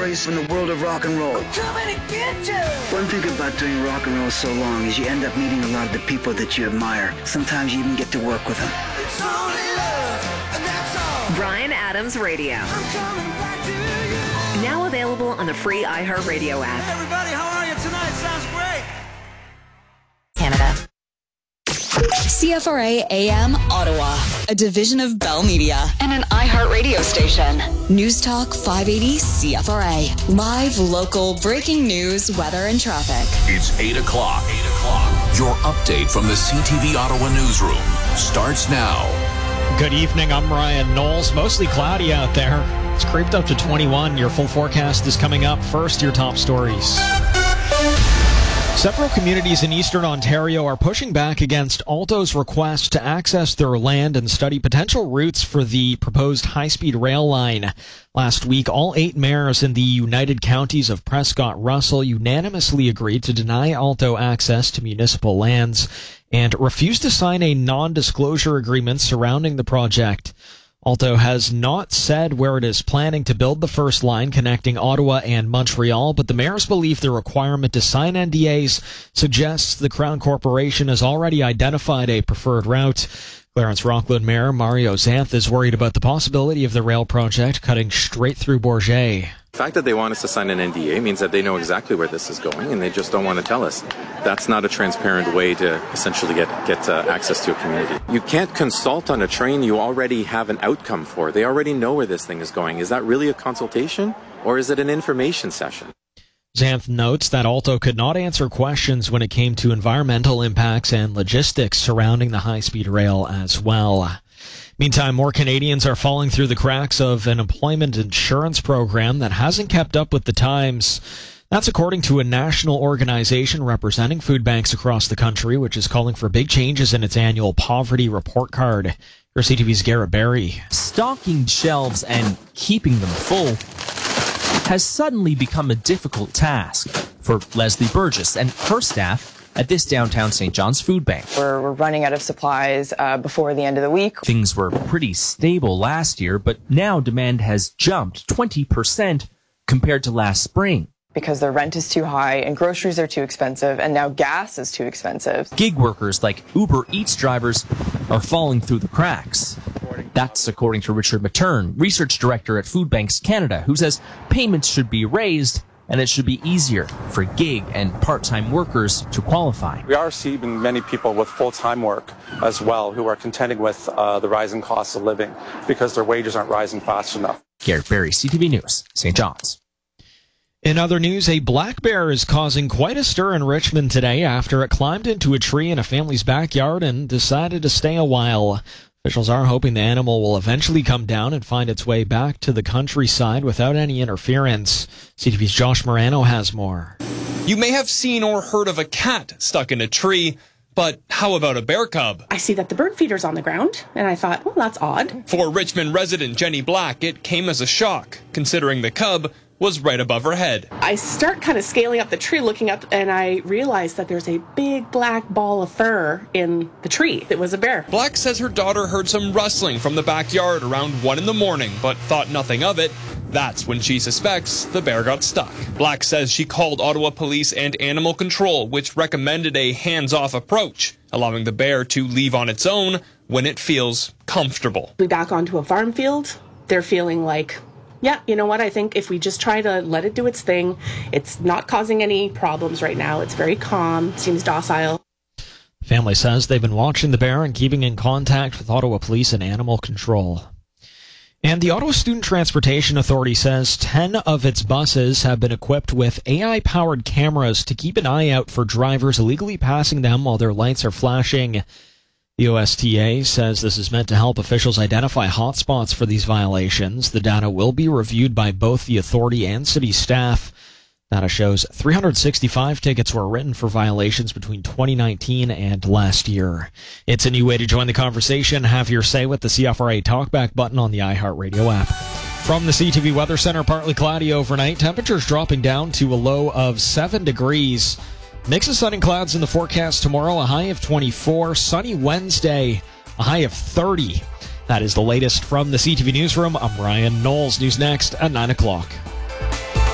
place from the world of rock and roll. One thing about doing rock and roll so long is you end up meeting a lot of the people that you admire. Sometimes you even get to work with them. It's only love, and that's all. Bryan Adams Radio. I'm coming back to you. Now available on the free iHeartRadio app. Hey everybody, how are you tonight? Sounds great. Canada. CFRA AM Ottawa, a division of Bell Media and an iHeartRadio station. News Talk 580 CFRA. Live, local, breaking news, weather, and traffic. It's 8 o'clock. 8 o'clock. Your update from the CTV Ottawa newsroom starts now. Good evening. I'm Ryan Knowles. Mostly cloudy out there. It's creeped up to 21. Your full forecast is coming up. First, your top stories. Several communities in eastern Ontario are pushing back against Alto's request to access their land and study potential routes for the proposed high-speed rail line. Last week, all 8 mayors in the United Counties of Prescott-Russell unanimously agreed to deny Alto access to municipal lands and refused to sign a non-disclosure agreement surrounding the project. Alto has not said where it is planning to build the first line connecting Ottawa and Montreal, but the mayors believe the requirement to sign NDAs suggests the Crown Corporation has already identified a preferred route. Clarence Rockland Mayor Mario Zanth is worried about the possibility of the rail project cutting straight through Bourget. The fact that they want us to sign an NDA means that they know exactly where this is going, and they just don't want to tell us. That's not a transparent way to essentially get access to a community. You can't consult on a train you already have an outcome for. They already know where this thing is going. Is that really a consultation, or is it an information session? Zanth notes that Alto could not answer questions when it came to environmental impacts and logistics surrounding the high-speed rail as well. Meantime, more Canadians are falling through the cracks of an employment insurance program that hasn't kept up with the times. That's according to a national organization representing food banks across the country, which is calling for big changes in its annual poverty report card. Here's CTV's Garrett Berry. Stocking shelves and keeping them full has suddenly become a difficult task for Leslie Burgess and her staff at this downtown St. John's food bank. We're running out of supplies before the end of the week. Things were pretty stable last year, but now demand has jumped 20% compared to last spring. Because the rent is too high and groceries are too expensive and now gas is too expensive. Gig workers like Uber Eats drivers are falling through the cracks. That's according to Richard Matern, research director at Food Banks Canada, who says payments should be raised and it should be easier for gig and part-time workers to qualify. We are seeing many people with full-time work as well who are contending with the rising costs of living because their wages aren't rising fast enough. Garrett Berry, CTV News, St. John's. In other news, a black bear is causing quite a stir in Richmond today after it climbed into a tree in a family's backyard and decided to stay a while. Officials are hoping the animal will eventually come down and find its way back to the countryside without any interference. CTV's Josh Morano has more. You may have seen or heard of a cat stuck in a tree, but how about a bear cub? I see that the bird feeder's on the ground, and I thought, well, that's odd. For Richmond resident Jenny Black, it came as a shock, considering the cub was right above her head. I start kind of scaling up the tree, looking up, and I realize that there's a big black ball of fur in the tree. It was a bear. Black says her daughter heard some rustling from the backyard around 1 a.m, but thought nothing of it. That's when she suspects the bear got stuck. Black says she called Ottawa Police and Animal Control, which recommended a hands-off approach, allowing the bear to leave on its own when it feels comfortable. We back onto a farm field. They're feeling like, yeah, you know what, I think if we just try to let it do its thing, it's not causing any problems right now. It's very calm, seems docile. The family says they've been watching the bear and keeping in contact with Ottawa Police and Animal Control. And the Ottawa Student Transportation Authority says 10 of its buses have been equipped with AI-powered cameras to keep an eye out for drivers illegally passing them while their lights are flashing. The OSTA says this is meant to help officials identify hotspots for these violations. The data will be reviewed by both the authority and city staff. Data shows 365 tickets were written for violations between 2019 and last year. It's a new way to join the conversation. Have your say with the CFRA Talkback button on the iHeartRadio app. From the CTV Weather Center, partly cloudy overnight. Temperatures dropping down to a low of 7 degrees. Mix of sun and clouds in the forecast tomorrow, a high of 24. Sunny Wednesday, a high of 30. That is the latest from the CTV Newsroom. I'm Ryan Knowles. News next at 9 o'clock.